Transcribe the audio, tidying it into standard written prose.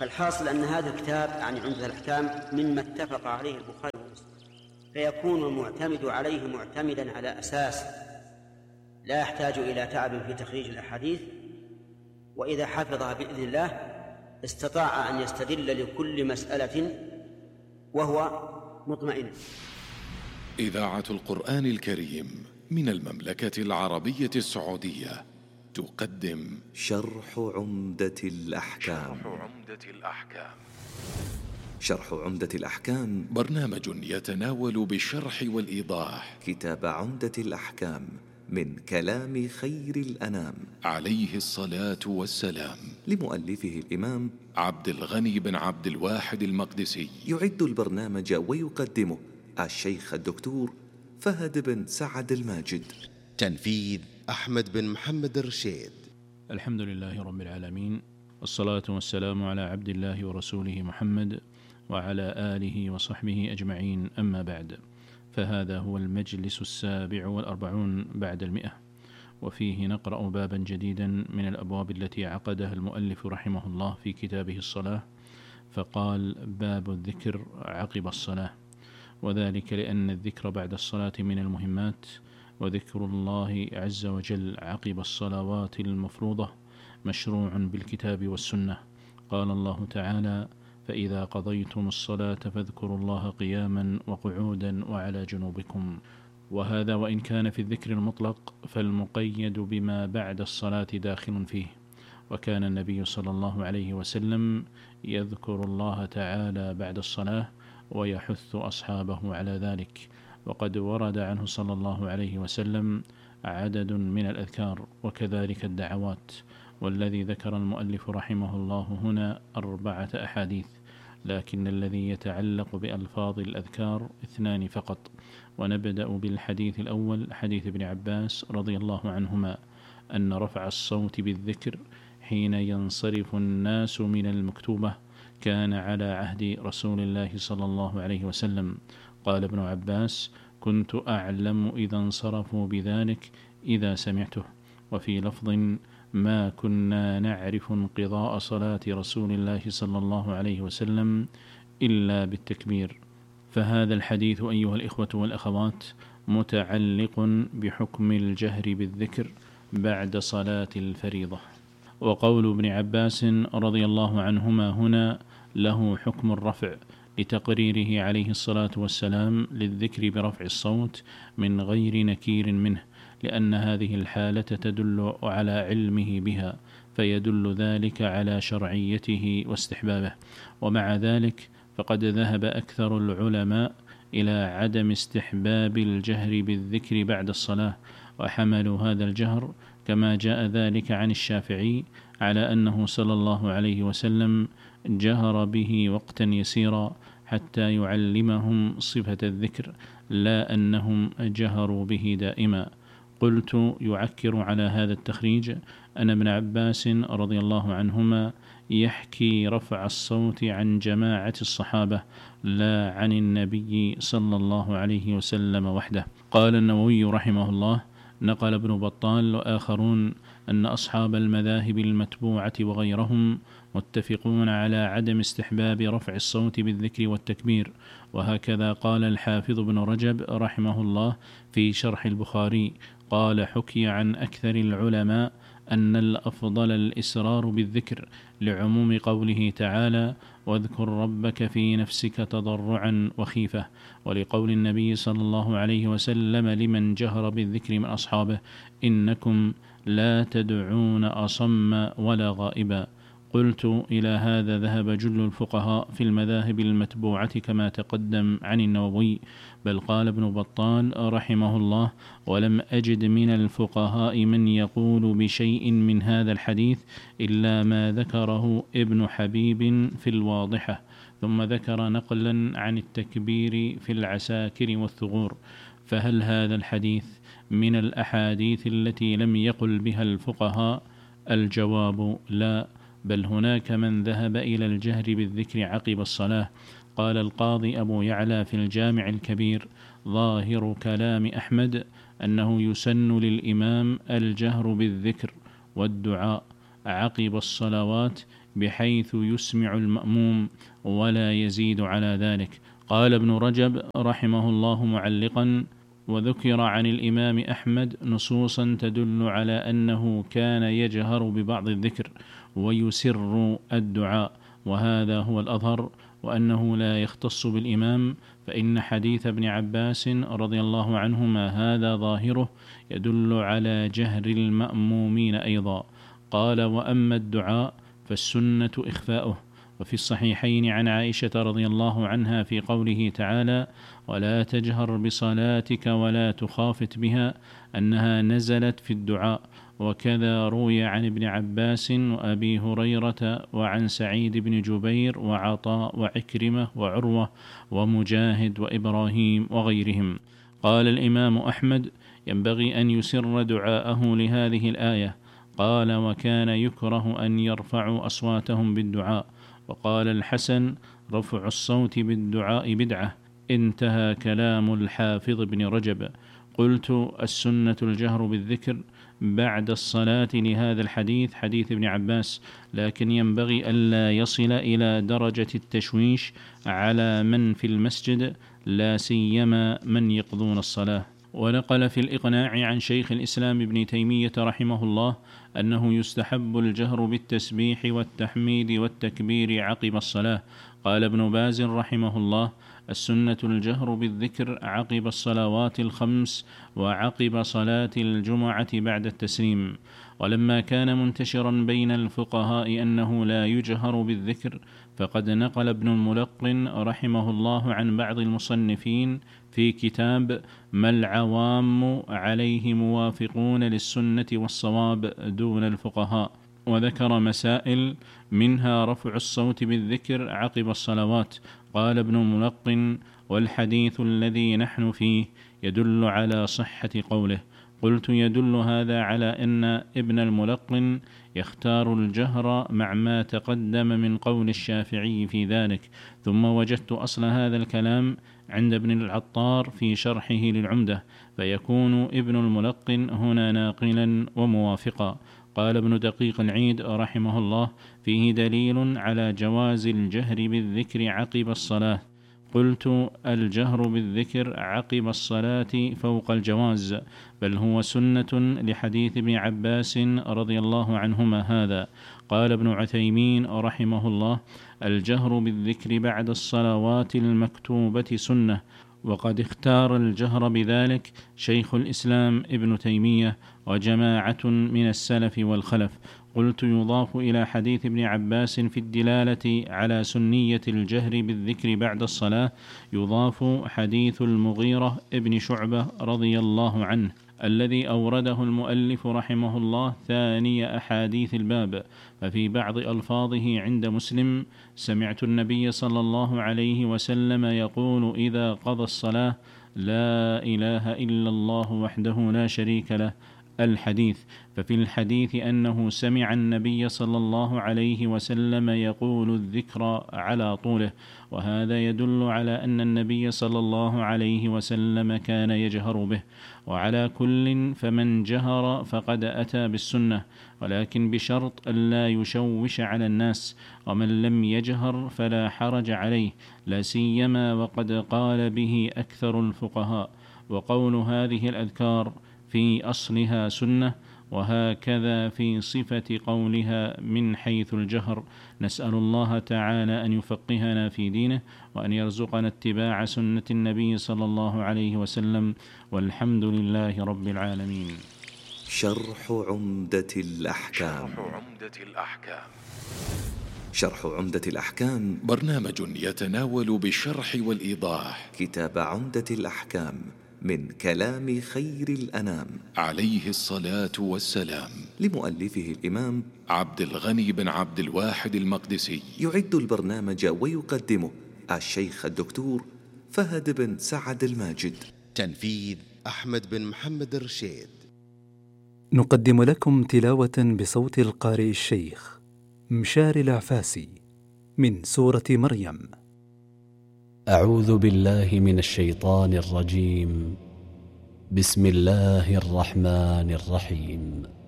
فالحاصل أن هذا الكتاب يعني عمدة الأحكام مما اتفق عليه البخاري ومسلم، فيكون المعتمد عليه معتمدا على أساس لا يحتاج إلى تعب في تخريج الأحاديث، وإذا حفظها بإذن الله استطاع أن يستدل لكل مسألة وهو مطمئن. إذاعة القرآن الكريم من المملكة العربية السعودية تقدم شرح عمدة الأحكام. شرح عمدة الأحكام برنامج يتناول بالشرح والإيضاح كتاب عمدة الأحكام من كلام خير الأنام عليه الصلاة والسلام، لمؤلفه الإمام عبد الغني بن عبد الواحد المقدسي. يعد البرنامج ويقدمه الشيخ الدكتور فهد بن سعد الماجد. تنفيذ أحمد بن محمد الرشيد. الحمد لله رب العالمين، والصلاة والسلام على عبد الله ورسوله محمد وعلى آله وصحبه أجمعين، أما بعد، فهذا هو المجلس 47 بعد 100، وفيه نقرأ بابا جديدا من الأبواب التي عقدها المؤلف رحمه الله في كتابه الصلاة، فقال: باب الذكر عقب الصلاة، وذلك لأن الذكر بعد الصلاة من المهمات، وذكر الله عز وجل عقب الصلوات المفروضة مشروع بالكتاب والسنة. قال الله تعالى: فإذا قضيتم الصلاة فاذكروا الله قياما وقعودا وعلى جنوبكم. وهذا وإن كان في الذكر المطلق فالمقيد بما بعد الصلاة داخل فيه، وكان النبي صلى الله عليه وسلم يذكر الله تعالى بعد الصلاة ويحث أصحابه على ذلك، وقد ورد عنه صلى الله عليه وسلم عدد من الأذكار وكذلك الدعوات، والذي ذكر المؤلف رحمه الله هنا 4 أحاديث، لكن الذي يتعلق بألفاظ الأذكار 2 فقط. ونبدأ بالحديث الأول، حديث ابن عباس رضي الله عنهما أن رفع الصوت بالذكر حين ينصرف الناس من المكتوبة كان على عهد رسول الله صلى الله عليه وسلم. قال ابن عباس: كنت أعلم إذا انصرفوا بذلك إذا سمعته. وفي لفظ: ما كنا نعرف انقضاء صلاة رسول الله صلى الله عليه وسلم إلا بالتكبير. فهذا الحديث أيها الإخوة والأخوات متعلق بحكم الجهر بالذكر بعد صلاة الفريضة، وقول ابن عباس رضي الله عنهما هنا له حكم الرفع لتقريره عليه الصلاة والسلام للذكر برفع الصوت من غير نكير منه، لأن هذه الحالة تدل على علمه بها، فيدل ذلك على شرعيته واستحبابه. ومع ذلك فقد ذهب أكثر العلماء إلى عدم استحباب الجهر بالذكر بعد الصلاة، وحملوا هذا الجهر كما جاء ذلك عن الشافعي على أنه صلى الله عليه وسلم جهر به وقتا يسيرا حتى يعلمهم صفة الذكر، لا أنهم جهروا به دائما. قلت: يعكر على هذا التخريج أن ابن عباس رضي الله عنهما يحكي رفع الصوت عن جماعة الصحابة لا عن النبي صلى الله عليه وسلم وحده. قال النووي رحمه الله: نقل ابن بطال وآخرون أن أصحاب المذاهب المتبوعة وغيرهم متفقون على عدم استحباب رفع الصوت بالذكر والتكبير. وهكذا قال الحافظ ابن رجب رحمه الله في شرح البخاري، قال: حكي عن أكثر العلماء أن الأفضل الإسرار بالذكر لعموم قوله تعالى: واذكر ربك في نفسك تضرعا وخيفة، ولقول النبي صلى الله عليه وسلم لمن جهر بالذكر من أصحابه: إنكم لا تدعون أصم ولا غائبا. قلت: إلى هذا ذهب جل الفقهاء في المذاهب المتبوعة كما تقدم عن النووي. بل قال ابن بطال رحمه الله: ولم أجد من الفقهاء من يقول بشيء من هذا الحديث إلا ما ذكره ابن حبيب في الواضحة، ثم ذكر نقلا عن التكبير في العساكر والثغور. فهل هذا الحديث من الأحاديث التي لم يقل بها الفقهاء؟ الجواب: لا، بل هناك من ذهب إلى الجهر بالذكر عقب الصلاة. قال القاضي أبو يعلى في الجامع الكبير: ظاهر كلام أحمد أنه يسن للإمام الجهر بالذكر والدعاء عقب الصلوات بحيث يسمع المأموم ولا يزيد على ذلك. قال ابن رجب رحمه الله معلقا: وذكر عن الإمام أحمد نصوصا تدل على أنه كان يجهر ببعض الذكر ويسر الدعاء، وهذا هو الأظهر، وأنه لا يختص بالإمام، فإن حديث ابن عباس رضي الله عنهما هذا ظاهره يدل على جهر المأمومين أيضا. قال: وأما الدعاء فالسنة إخفاؤه. وفي الصحيحين عن عائشة رضي الله عنها في قوله تعالى: ولا تجهر بصلاتك ولا تخافت بها، أنها نزلت في الدعاء. وكذا روي عن ابن عباس وأبي هريرة وعن سعيد بن جبير وعطاء وعكرمة وعروة ومجاهد وإبراهيم وغيرهم. قال الإمام أحمد: ينبغي أن يسر دعاءه لهذه الآية. قال: وكان يكره أن يرفعوا أصواتهم بالدعاء. وقال الحسن: رفع الصوت بالدعاء بدعة. انتهى كلام الحافظ بن رجب. قلت: السنة الجهر بالذكر بعد الصلاة لهذا الحديث، حديث ابن عباس، لكن ينبغي ألا يصل إلى درجة التشويش على من في المسجد، لا سيما من يقضون الصلاة. ونقل في الإقناع عن شيخ الإسلام ابن تيمية رحمه الله أنه يستحب الجهر بالتسبيح والتحميد والتكبير عقب الصلاة. قال ابن باز رحمه الله: السنة الجهر بالذكر عقب الصلوات الخمس وعقب صلاة الجمعة بعد التسليم. ولما كان منتشرا بين الفقهاء أنه لا يجهر بالذكر، فقد نقل ابن الملقن رحمه الله عن بعض المصنفين في كتاب ما العوام عليه موافقون للسنة والصواب دون الفقهاء، وذكر مسائل منها رفع الصوت بالذكر عقب الصلوات. قال ابن الملقن: والحديث الذي نحن فيه يدل على صحة قوله. قلت: يدل هذا على أن ابن الملقن يختار الجهر مع ما تقدم من قول الشافعي في ذلك. ثم وجدت أصل هذا الكلام عند ابن العطار في شرحه للعمدة، فيكون ابن الملقن هنا ناقلا وموافقا. قال ابن دقيق العيد رحمه الله: فيه دليل على جواز الجهر بالذكر عقب الصلاة. قلت: الجهر بالذكر عقب الصلاة فوق الجواز، بل هو سنة لحديث ابن عباس رضي الله عنهما هذا. قال ابن عثيمين رحمه الله: الجهر بالذكر بعد الصلوات المكتوبة سنة، وقد اختار الجهر بذلك شيخ الإسلام ابن تيمية وجماعة من السلف والخلف. قلت: يضاف إلى حديث ابن عباس في الدلالة على سنية الجهر بالذكر بعد الصلاة يضاف حديث المغيرة ابن شعبة رضي الله عنه الذي أورده المؤلف رحمه الله ثاني أحاديث الباب. ففي بعض ألفاظه عند مسلم: سمعت النبي صلى الله عليه وسلم يقول إذا قضى الصلاة: لا إله إلا الله وحده لا شريك له، الحديث. ففي الحديث أنه سمع النبي صلى الله عليه وسلم يقول الذكر على طوله، وهذا يدل على أن النبي صلى الله عليه وسلم كان يجهر به. وعلى كل فمن جهر فقد أتى بالسنة، ولكن بشرط ألا يشوش على الناس، ومن لم يجهر فلا حرج عليه، لا سيما وقد قال به أكثر الفقهاء. وقول هذه الأذكار في أصلها سنة، وهكذا في صفة قولها من حيث الجهر. نسأل الله تعالى أن يفقهنا في دينه، وأن يرزقنا اتباع سنة النبي صلى الله عليه وسلم، والحمد لله رب العالمين. شرح عمدة الأحكام. شرح عمدة الأحكام برنامج يتناول بالشرح والإيضاح كتاب عمدة الأحكام من كلام خير الأنام عليه الصلاة والسلام، لمؤلفه الإمام عبد الغني بن عبد الواحد المقدسي. يعد البرنامج ويقدمه الشيخ الدكتور فهد بن سعد الماجد. تنفيذ أحمد بن محمد الرشيد. نقدم لكم تلاوة بصوت القارئ الشيخ مشاري العفاسي من سورة مريم. أعوذ بالله من الشيطان الرجيم. بسم الله الرحمن الرحيم.